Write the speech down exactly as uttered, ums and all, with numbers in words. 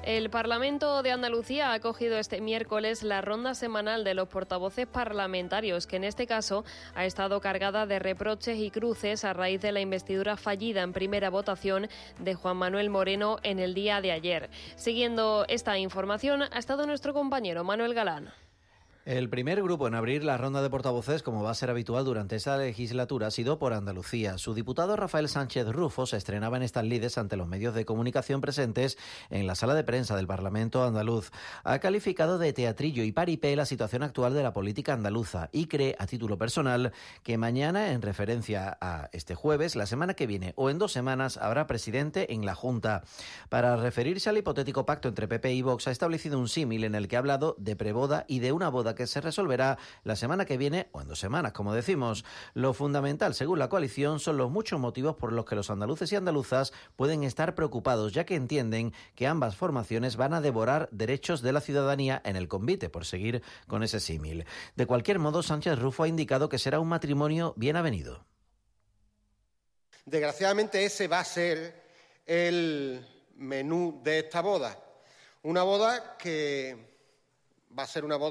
El Parlamento de Andalucía ha acogido este miércoles la ronda semanal de los portavoces parlamentarios, que en este caso ha estado cargada de reproches y cruces a raíz de la investidura fallida en primera votación de Juan Manuel Moreno en el día de ayer. Siguiendo esta información ha estado nuestro compañero Manuel Galán. El primer grupo en abrir la ronda de portavoces, como va a ser habitual durante esta legislatura, ha sido por Andalucía. Su diputado Rafael Sánchez Rufo se estrenaba en estas lides ante los medios de comunicación presentes en la sala de prensa del Parlamento andaluz. Ha calificado de teatrillo y paripé la situación actual de la política andaluza y cree, a título personal, que mañana, en referencia a este jueves, la semana que viene o en dos semanas, habrá presidente en la Junta. Para referirse al hipotético pacto entre P P y Vox, ha establecido un símil en el que ha hablado de preboda y de una boda que se resolverá la semana que viene o en dos semanas, como decimos. Lo fundamental, según la coalición, son los muchos motivos por los que los andaluces y andaluzas pueden estar preocupados, ya que entienden que ambas formaciones van a devorar derechos de la ciudadanía en el convite, por seguir con ese símil. De cualquier modo, Sánchez Rufo ha indicado que será un matrimonio bien avenido. Desgraciadamente ese va a ser el menú de esta boda. Una boda que va a ser una boda